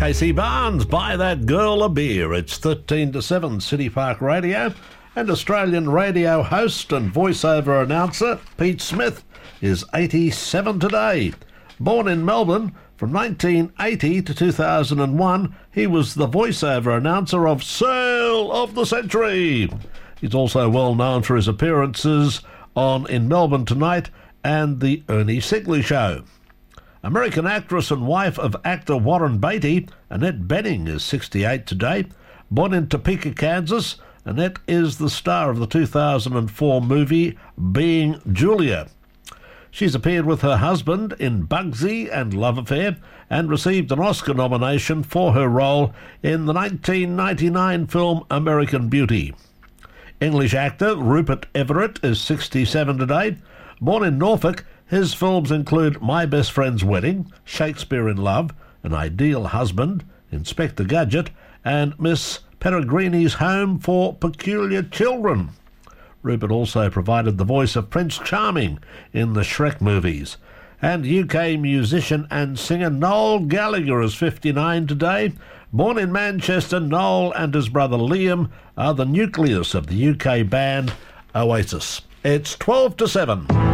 Casey Barnes, buy that girl a beer. It's 13 to 7 City Park Radio, and Australian radio host and voiceover announcer Pete Smith is 87 today. Born in Melbourne from 1980 to 2001, he was the voiceover announcer of Sale of the Century. He's also well known for his appearances on In Melbourne Tonight and The Ernie Sigley Show. American actress and wife of actor Warren Beatty, Annette Bening, is 68 today. Born in Topeka, Kansas, Annette is the star of the 2004 movie Being Julia. She's appeared with her husband in Bugsy and Love Affair and received an Oscar nomination for her role in the 1999 film American Beauty. English actor Rupert Everett is 67 today. Born in Norfolk, his films include My Best Friend's Wedding, Shakespeare in Love, An Ideal Husband, Inspector Gadget, and Miss Peregrine's Home for Peculiar Children. Rupert also provided the voice of Prince Charming in the Shrek movies. And UK musician and singer Noel Gallagher is 59 today. Born in Manchester, Noel and his brother Liam are the nucleus of the UK band Oasis. It's 12 to 7.